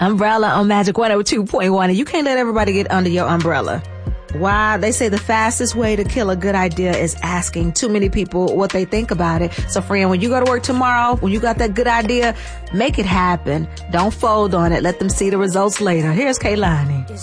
Umbrella on Magic 102.1. And you can't let everybody get under your umbrella. Why? They say the fastest way to kill a good idea is asking too many people what they think about it. So friend, when you go to work tomorrow, when you got that good idea, make it happen. Don't fold on it. Let them see the results later. Here's Kaylani.